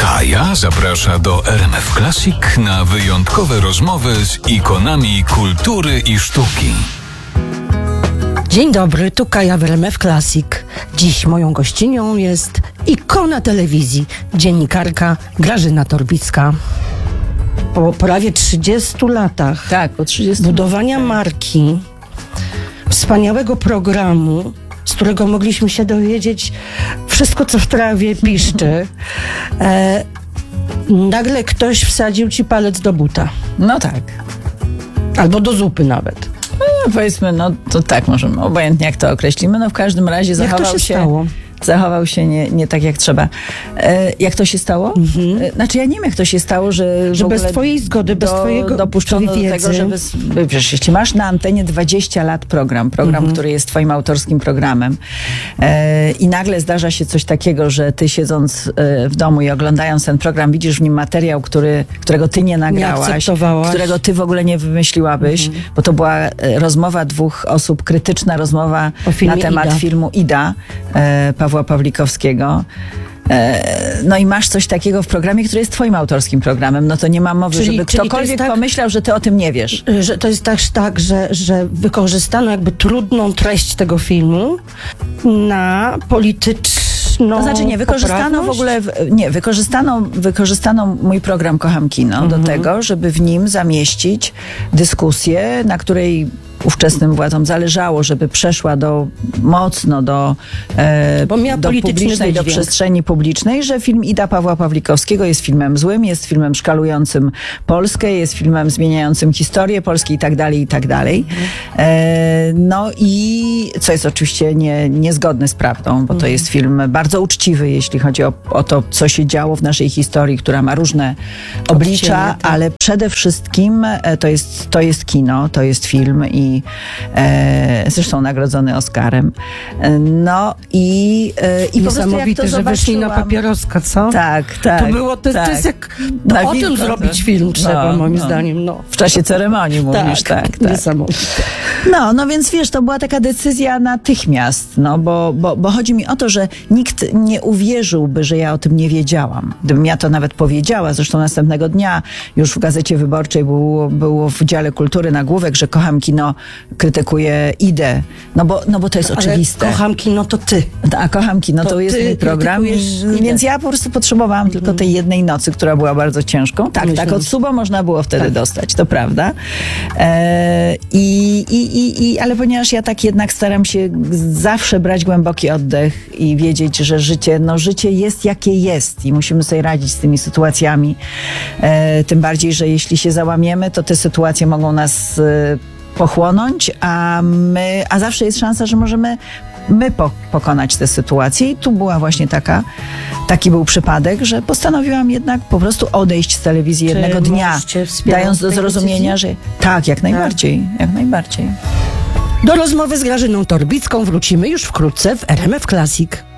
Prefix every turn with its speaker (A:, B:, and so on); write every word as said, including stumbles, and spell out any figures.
A: Kaja zaprasza do R M F Classic na wyjątkowe rozmowy z ikonami kultury i sztuki.
B: Dzień dobry, tu Kaja w R M F Classic. Dziś moją gościnią jest ikona telewizji, dziennikarka Grażyna Torbicka. Po prawie trzydziestu latach
C: tak, po trzydziestu
B: budowania marki, wspaniałego programu, z którego mogliśmy się dowiedzieć wszystko, co w trawie piszczy, e, nagle ktoś wsadził ci palec do buta.
C: No tak.
B: Albo do zupy nawet.
C: No, powiedzmy, no to tak możemy, obojętnie jak to określimy, no w każdym razie zachował
B: jak to się,
C: się
B: stało?
C: Zachował się nie, nie tak jak trzeba. E, jak to się stało? Mhm. E, znaczy ja nie wiem, jak to się stało, że,
B: że
C: w
B: bez twojej zgody, bez
C: do,
B: twojego
C: dopuszczono do tego, żeby... Wiesz, jeśli masz na antenie dwadzieścia lat program, program, mhm. który jest twoim autorskim programem e, i nagle zdarza się coś takiego, że ty siedząc e, w domu i oglądając ten program, widzisz w nim materiał, który, którego ty nie nagrałaś,
B: nie
C: którego ty w ogóle nie wymyśliłabyś, mhm. bo to była e, rozmowa dwóch osób, krytyczna rozmowa na temat Ida. filmu Ida, e, Pawła Pawlikowskiego. No i masz coś takiego w programie, który jest twoim autorskim programem, no to nie ma mowy, czyli, żeby czyli ktokolwiek tak, pomyślał, że ty o tym nie wiesz.
B: Że to jest też tak, że, że wykorzystano jakby trudną treść tego filmu na polityczną
C: To znaczy nie, wykorzystano
B: poprawność?
C: w ogóle, nie, wykorzystano, wykorzystano mój program Kocham Kino mhm. do tego, żeby w nim zamieścić dyskusję, na której ówczesnym władzom zależało, żeby przeszła do mocno do, e, do publicznej, do przestrzeni publicznej, że film Ida Pawła Pawlikowskiego jest filmem złym, jest filmem szkalującym Polskę, jest filmem zmieniającym historię Polski i tak dalej, i tak dalej. E, no i co jest oczywiście nie, niezgodne z prawdą, bo to jest film bardzo uczciwy, jeśli chodzi o, o to, co się działo w naszej historii, która ma różne oblicza, ale przede wszystkim to jest, to jest kino, to jest film i E, zresztą nagrodzony Oscarem. No i, e, i po prostu jak to
B: że weszli na papieroska, co?
C: Tak, tak.
B: To było, to,
C: tak.
B: to jest jak to o tym zrobić film trzeba, no, moim no. zdaniem. No.
C: W czasie ceremonii mówisz, tak. tak, tak.
B: Niesamowite.
C: No, no więc wiesz, to była taka decyzja natychmiast, no bo, bo, bo chodzi mi o to, że nikt nie uwierzyłby, że ja o tym nie wiedziałam. Gdybym ja to nawet powiedziała, zresztą następnego dnia już w Gazecie Wyborczej było, było w dziale kultury nagłówek, że Kocham Kino krytykuje Idę, no bo, no bo to jest
B: Ale
C: oczywiste.
B: Kocham Kino to ty.
C: A Kocham Kino to, to jest mój program, więc ja po prostu potrzebowałam mm. tylko tej jednej nocy, która była bardzo ciężką. Tak, Myślę. tak, od suba można było wtedy tak. dostać, to prawda. E, i, i, i, i, ale ponieważ ja tak jednak staram się zawsze brać głęboki oddech i wiedzieć, że życie, no życie jest jakie jest i musimy sobie radzić z tymi sytuacjami. E, tym bardziej, że jeśli się załamiemy, to te sytuacje mogą nas e, pochłonąć, a my, a zawsze jest szansa, że możemy my po, pokonać tę sytuację i tu była właśnie taka, taki był przypadek, że postanowiłam jednak po prostu odejść z telewizji Czy jednego dnia, dając do zrozumienia, że tak, jak najbardziej, tak. jak najbardziej.
B: Do rozmowy z Grażyną Torbicką wrócimy już wkrótce w R M F Classic.